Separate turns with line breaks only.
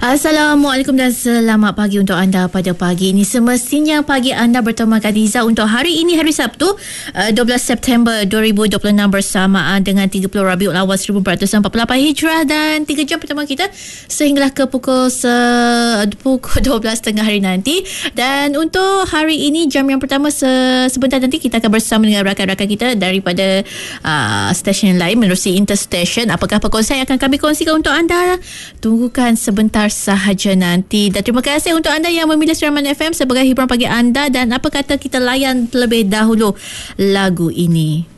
Assalamualaikum dan selamat pagi untuk anda pada pagi ini. Semestinya pagi anda bertemu Khadijah untuk hari ini, hari Sabtu 12 September 2026 bersamaan dengan 30 Rabiul Awal 1448 Hijrah, dan 3 jam pertama kita sehinggalah ke pukul 12 tengah hari nanti. Dan untuk hari ini, jam yang pertama sebentar nanti kita akan bersama dengan rakan-rakan kita daripada stesen lain menerusi Interstation. Apakah perkongsian yang akan kami kongsikan untuk anda? Tunggukan sebentar sahaja nanti. Dan terima kasih untuk anda yang memilih Siraman FM sebagai hiburan pagi anda. Dan apa kata kita layan terlebih dahulu lagu ini.